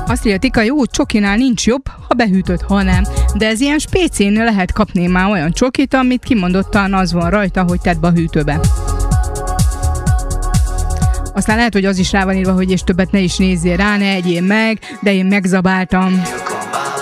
Azt írja Tika, jó, csokinál nincs jobb, ha behűtött, ha nem. De ez ilyen spécén lehet kapni már olyan csokit, amit kimondottan az van rajta, hogy tedd be a hűtőbe. Aztán lehet, hogy az is rá van írva, hogy és többet ne is nézzél rá, ne egyél meg, de én megzabáltam.